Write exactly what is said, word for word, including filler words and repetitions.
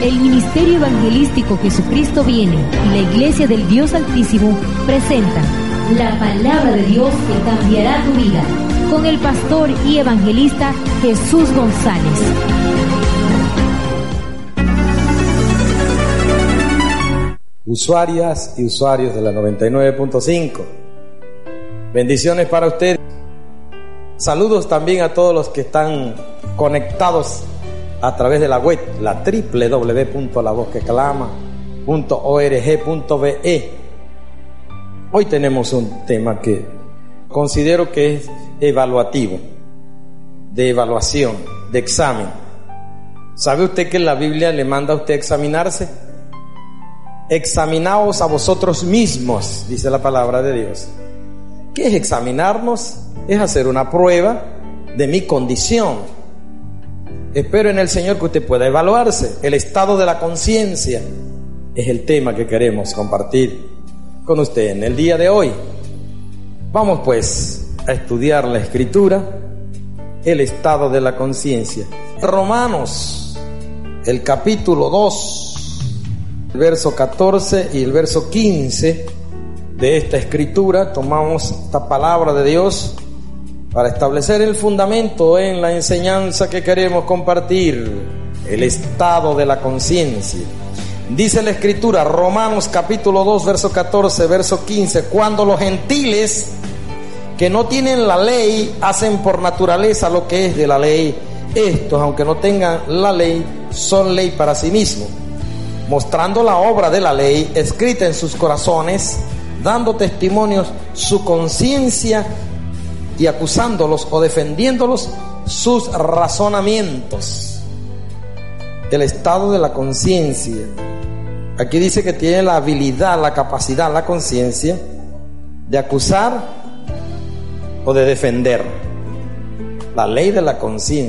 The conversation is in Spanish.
El Ministerio Evangelístico Jesucristo Viene y la Iglesia del Dios Altísimo presentan la palabra de Dios que cambiará tu vida, con el pastor y evangelista Jesús González. Usuarias y usuarios de la noventa y nueve punto cinco, bendiciones para ustedes. Saludos también a todos los que están conectados a través de la web, la doble u doble u doble u punto la voz que clama punto org punto be. Hoy tenemos un tema que considero que es evaluativo, de evaluación, de examen. ¿Sabe usted que la Biblia le manda a usted examinarse? Examinaos a vosotros mismos, dice la palabra de Dios. ¿Qué es examinarnos? Es hacer una prueba de mi condición. Espero en el Señor que usted pueda evaluarse. El estado de la conciencia es el tema que queremos compartir con usted en el día de hoy. Vamos pues a estudiar la Escritura, el estado de la conciencia. Romanos, el capítulo dos, el verso catorce y el verso quince de esta Escritura. Tomamos esta palabra de Dios para establecer el fundamento en la enseñanza que queremos compartir, el estado de la conciencia. Dice la Escritura, Romanos capítulo dos, verso catorce, verso quince: cuando los gentiles que no tienen la ley hacen por naturaleza lo que es de la ley, estos, aunque no tengan la ley, son ley para sí mismos, mostrando la obra de la ley escrita en sus corazones, dando testimonios su conciencia y acusándolos o defendiéndolos sus razonamientos. El estado de la conciencia. Aquí dice que tiene la habilidad, la capacidad, la conciencia de acusar o de defender. La ley de la conciencia.